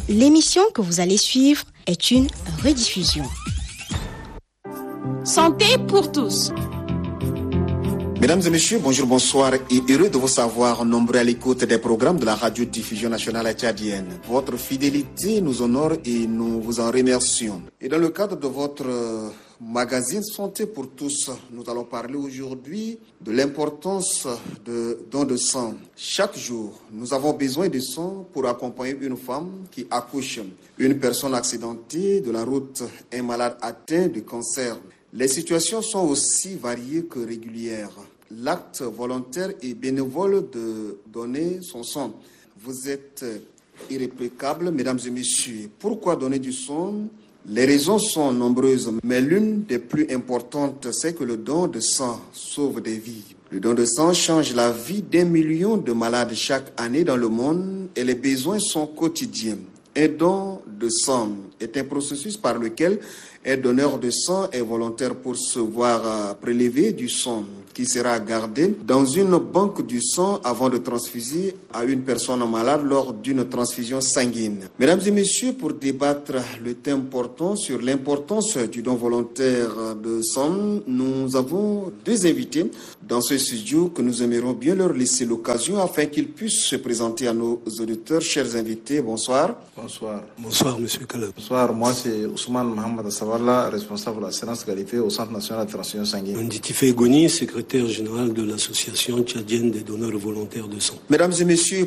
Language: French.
L'émission que vous allez suivre est une rediffusion. Santé pour tous. Mesdames et messieurs, bonjour, bonsoir et heureux de vous savoir nombreux à l'écoute des programmes de la radio-diffusion nationale tchadienne. Votre fidélité nous honore et nous vous en remercions. Et dans le cadre de votre magazine Santé pour tous, nous allons parler aujourd'hui de l'importance de dons de sang. Chaque jour, nous avons besoin de sang pour accompagner une femme qui accouche, une personne accidentée de la route, un malade atteint de cancer. Les situations sont aussi variées que régulières. L'acte volontaire et bénévole de donner son sang. Vous êtes irréprochable, mesdames et messieurs. Pourquoi donner du sang ? Les raisons sont nombreuses, mais l'une des plus importantes, c'est que le don de sang sauve des vies. Le don de sang change la vie d'1 million de malades chaque année dans le monde et les besoins sont quotidiens. Un don de sang est un processus par lequel un donneur de sang est volontaire pour se voir prélever du sang qui sera gardé dans une banque du sang avant de transfuser à une personne malade lors d'une transfusion sanguine. Mesdames et messieurs, pour débattre le thème portant sur l'importance du don volontaire de sang, nous avons deux invités dans ce studio que nous aimerions bien leur laisser l'occasion afin qu'ils puissent se présenter à nos auditeurs. Chers invités, bonsoir. Bonsoir. Bonsoir, monsieur Kaleb. Bonsoir, moi c'est Ousmane Mohamed Savala, responsable de l'assurance qualité au Centre national de transfusion sanguine. Nditife Goni, secrétaire général de l'association tchadienne des donneurs volontaires de sang. Mesdames et messieurs,